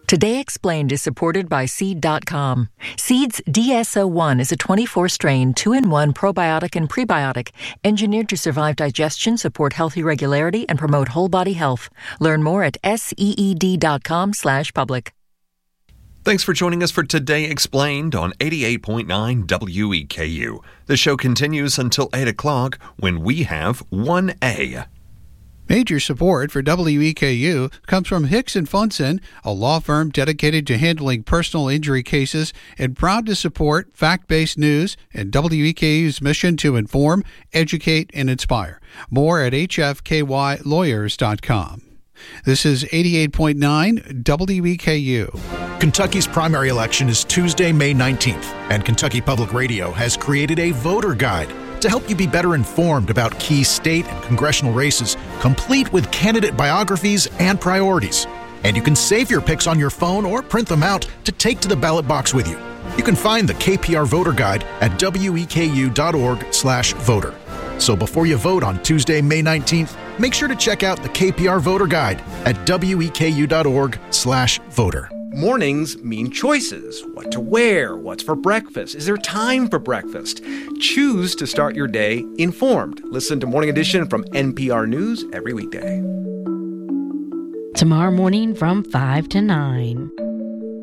Today Explained is supported by Seed.com. Seed's DSO1 is a 24-strain, 2-in-1 probiotic and prebiotic engineered to survive digestion, support healthy regularity, and promote whole-body health. Learn more at seed.com/public. Thanks for joining us for Today Explained on 88.9 WEKU. The show continues until 8 o'clock when we have 1A. Major support for WEKU comes from Hicks & Funson, a law firm dedicated to handling personal injury cases and proud to support fact-based news and WEKU's mission to inform, educate, and inspire. More at hfkylawyers.com. This is 88.9 WEKU. Kentucky's primary election is Tuesday, May 19th, and Kentucky Public Radio has created a voter guide to help you be better informed about key state and congressional races, complete with candidate biographies and priorities. And you can save your picks on your phone or print them out to take to the ballot box with you. You can find the KPR Voter Guide at weku.org/voter. So before you vote on Tuesday, May 19th, make sure to check out the KPR Voter Guide at weku.org/voter. Mornings mean choices. What to wear, what's for breakfast, is there time for breakfast? Choose to start your day informed. Listen to Morning Edition from NPR News every weekday. Tomorrow morning from 5 to 9.